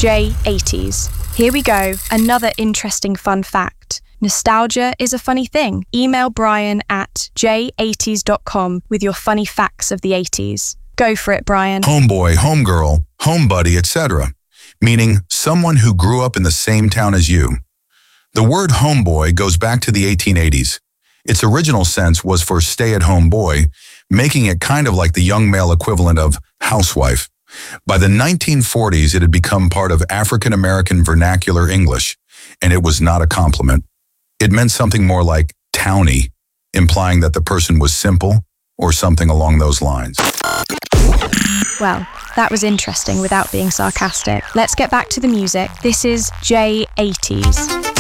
J80s. Here we go, another interesting fun fact. Nostalgia is a funny thing. Email Brian at j80s.com with your funny facts of the 80s. Go for it, Brian. Homeboy, homegirl, homebuddy, etc., meaning someone who grew up in the same town as you. The word homeboy goes back to the 1880s. Its original sense was for stay-at-home boy, making it kind of like the young male equivalent of housewife. By the 1940s, it had become part of African-American vernacular English, and it was not a compliment. It meant something more like townie, implying that the person was simple or something along those lines. Well, that was interesting without being sarcastic. Let's get back to the music. This is J80s.